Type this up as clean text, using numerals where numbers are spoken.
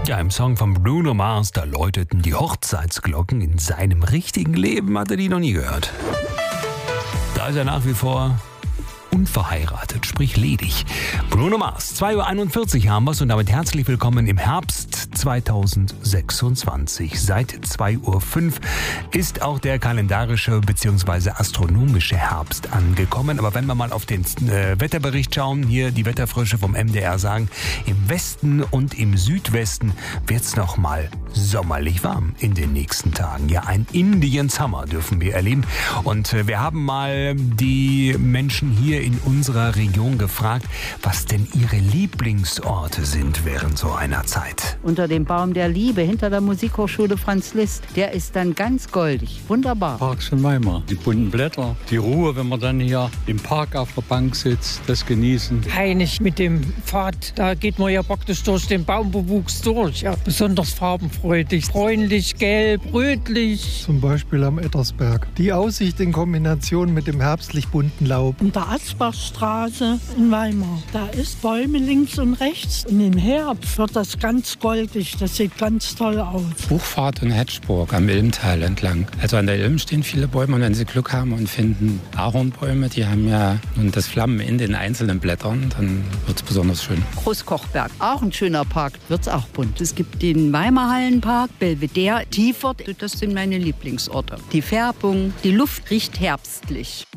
Ja, im Song von Bruno Mars, da läuteten die Hochzeitsglocken. In seinem richtigen Leben hat er die noch nie gehört. Da ist er nach wie vor unverheiratet, sprich ledig. Bruno Mars, 2:41 Uhr haben wir's und damit herzlich willkommen im Herbst 2026. Seit 2:05 Uhr ist auch der kalendarische bzw. astronomische Herbst angekommen. Aber wenn wir mal auf den Wetterbericht schauen, hier die Wetterfrösche vom MDR sagen, im Westen und im Südwesten wird's noch mal sommerlich warm in den nächsten Tagen. Ja, ein Indian Summer dürfen wir erleben. Und wir haben mal die Menschen hier in unserer Region gefragt, was denn ihre Lieblingsorte sind während so einer Zeit. Unter dem Baum der Liebe hinter der Musikhochschule Franz Liszt, der ist dann ganz goldig. Wunderbar. Parks in Weimar, die bunten Blätter, die Ruhe, wenn man dann hier im Park auf der Bank sitzt, das genießen. Heinig mit dem Pfad, da geht man ja praktisch durch den Baumbewuchs durch. Ja, besonders farbenfreudig, bräunlich, gelb, rötlich. Zum Beispiel am Ettersberg. Die Aussicht in Kombination mit dem herbstlich bunten Laub. In der Asbachstraße in Weimar. Da ist Bäume links und rechts. Und im Herbst wird das ganz goldig. Das sieht ganz toll aus. Buchfahrt in Hetschburg am Ilmtal entlang. Also an der Ilm stehen viele Bäume und wenn Sie Glück haben und finden Ahornbäume, die haben ja nun das Flammen in den einzelnen Blättern, dann wird es besonders schön. Großkochberg, auch ein schöner Park, wird's auch bunt. Es gibt den Weimarhallenpark, Belvedere, Tiefort. Das sind meine Lieblingsorte. Die Färbung, die Luft riecht herbstlich.